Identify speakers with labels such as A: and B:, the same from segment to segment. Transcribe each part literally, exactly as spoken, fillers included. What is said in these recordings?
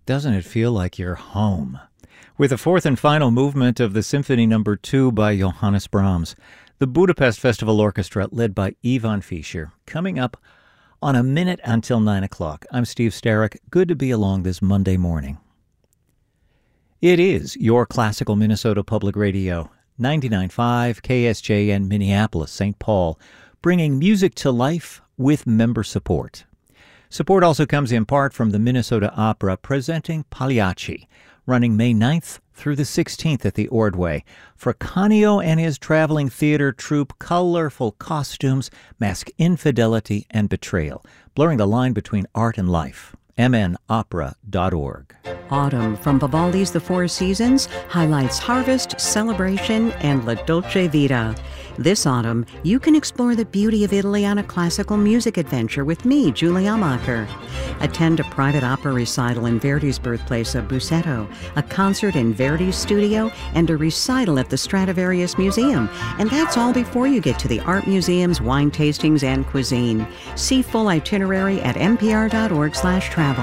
A: doesn't it feel like you're home? With the fourth and final movement of the Symphony Number Two by Johannes Brahms, the Budapest Festival Orchestra, led by Ivan Fischer, coming up on a minute until nine o'clock. I'm Steve Starrick. Good to be along this Monday morning. It is your classical Minnesota Public Radio, ninety-nine point five K S J N Minneapolis, Saint Paul, bringing music to life with member support. Support also comes in part from the Minnesota Opera presenting Pagliacci, running May ninth through the sixteenth at the Ordway. For Canio and his traveling theater troupe, colorful costumes mask infidelity and betrayal, blurring the line between art and life. m n opera dot org.
B: Autumn from Vivaldi's The Four Seasons highlights harvest, celebration, and La Dolce Vita. This autumn, you can explore the beauty of Italy on a classical music adventure with me, Julie Amacher. Attend a private opera recital in Verdi's birthplace of Busseto, a concert in Verdi's studio, and a recital at the Stradivarius Museum. And that's all before you get to the art museums, wine tastings, and cuisine. See full itinerary at n p r dot org slash travel.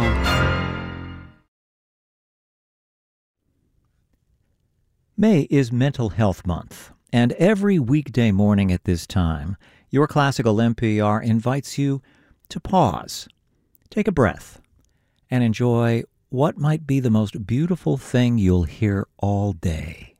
A: May is Mental Health Month, and every weekday morning at this time, your classical N P R invites you to pause, take a breath, and enjoy what might be the most beautiful thing you'll hear all day.